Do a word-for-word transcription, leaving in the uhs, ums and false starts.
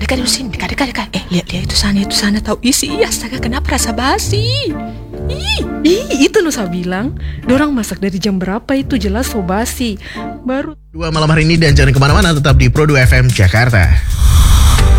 dekat dulu sini, dekat, dekat, dekat. Eh, lihat, lihat itu sana, itu sana. Tahu isi, iya, astaga, kenapa rasa basi? Ih, Ih, itu loh saya bilang. Dorang masak dari jam berapa itu jelas so basi. Baru Dua malam hari ini dan jangan kemana-mana, tetap di Pro dua F M Jakarta.